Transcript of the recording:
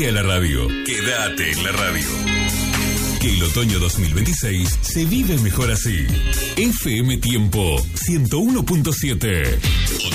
Sumate a la radio. Quédate en la radio. Que el otoño 2026 se vive mejor así. FM Tiempo 101.7.